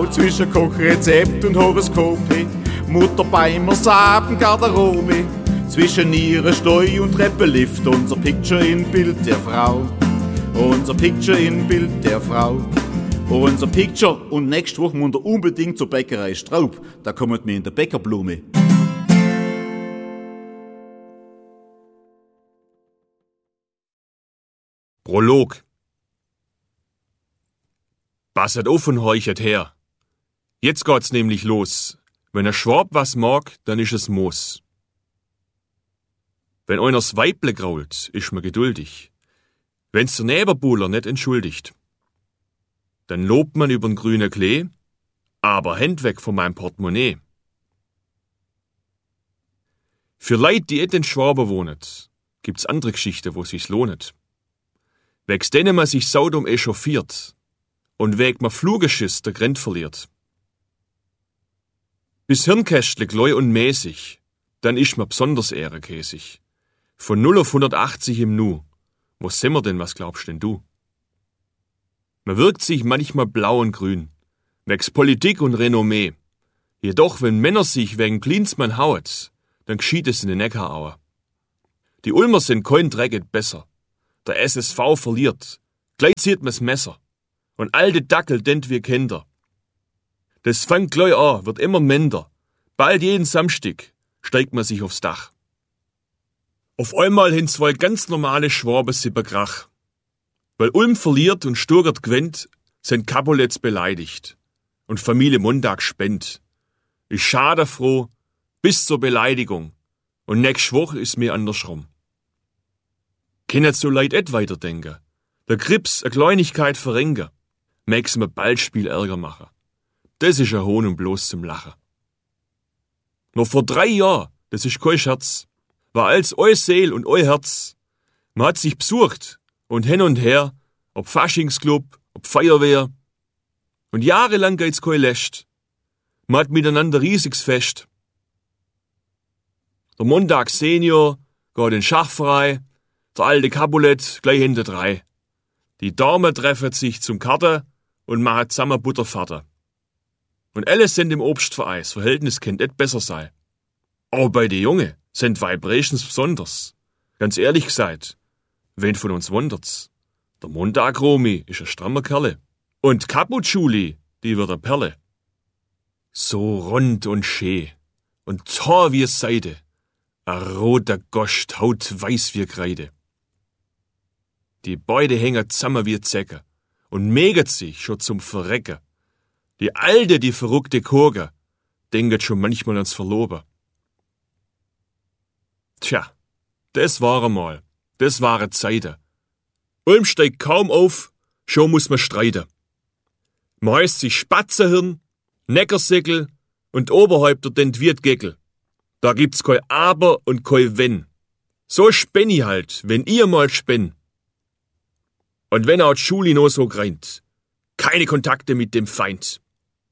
zwischen Kochrezept und Horoskop. Mutter Beimers Abendgarderobe, zwischen ihrer Steu und Treppenlift. Unser Picture in Bild der Frau, unser Picture in Bild der Frau. Unser Picture, und nächste Woche muss er unbedingt zur Bäckerei Straub, da kommt mir in der Bäckerblume. Prolog. Passet auf und horchet her. Jetzt geht's nämlich los. Wenn ein Schwab was mag, dann ist es Moos. Wenn einers Weible grault, ist man geduldig. Wenn's der Nebenbuhler nicht entschuldigt. Dann lobt man übern grünen Klee, aber Händ weg von meinem Portemonnaie. Für Leid, die in Schwaben wohnen, gibt's andere Geschichten, wo sich's lohnet. Wegs denen man sich saudum echauffiert und weg man Flugeschiss der Grenz verliert. Bis Hirnkästle gläu und mäßig, dann isch man besonders ehrekäsig. Von 0 auf 180 im Nu. Wo sind wir denn, was glaubst denn du? Man wirkt sich manchmal blau und grün, wegs Politik und Renommee. Jedoch, wenn Männer sich wegen Klinsmann haut, dann geschieht es in den Neckarauer. Die Ulmer sind kein Drecket besser. Der SSV verliert, gleich zieht man's Messer. Und alte Dackel dent wir Kinder. Das fängt gleich an, wird immer minder. Bald jeden Samstag steigt man sich aufs Dach. Auf einmal hin zwei ganz normale Schwaben sieber Krach. Weil Ulm verliert und Sturgert gewinnt, sind Kapolets beleidigt. Und Familie Montag spennt. Ich schade froh, bis zur Beleidigung. Und nächste Woche ist mir andersrum. Kennet so leid et weiterdenken. Der Krips a Kleinigkeit verrenken. Mägs mir bald Spiel Ärger machen. Das ist ein Hohn und bloß zum Lachen. Noch vor 3 Jahren, das ist kein Scherz, war als eu Seel und eu Herz. Man hat sich besucht und hin und her, ob Faschingsclub, ob Feuerwehr. Und jahrelang geht's kein Läscht. Man hat miteinander riesiges Fest. Der Montag Senior geht in Schachfrei, der alte Capulet gleich hinter 3. Die Damen treffen sich zum Karten und machen zusammen Buttervater. Und alles sind im Obstverein, das Verhältnis kennt et besser sein. Aber bei den Jungen sind Vibrations besonders. Ganz ehrlich gesagt, wen von uns wundert's? Der Montag Romi ist ein strammer Kerle. Und Kaput-Schuli, die wird a Perle. So rund und schön und tor wie Seide. A roter Gost, Haut weiß wie Kreide. Die beide hängen zusammen wie Zecke und mäget sich schon zum Verrecken. Die Alte, die verrückte Kurge, denkt schon manchmal ans Verloben. Tja, das war einmal, das waren Zeiten. Ulm steigt kaum auf, schon muss man streiten. Man heißt sich Spatzehirn, Neckersickel und Oberhäupter den Wirtgeckel. Da gibt's kein Aber und kein Wenn. So spenn ich halt, wenn ihr mal spenn. Und wenn auch Schuli no so greint, keine Kontakte mit dem Feind.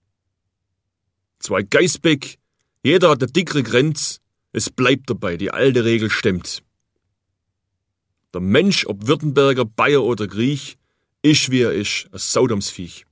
2 Geißbeck, jeder hat eine dickere Grenz, es bleibt dabei, die alte Regel stimmt. Der Mensch, ob Württemberger, Bayer oder Griech, isch wie er isch, ein Saudomsviech.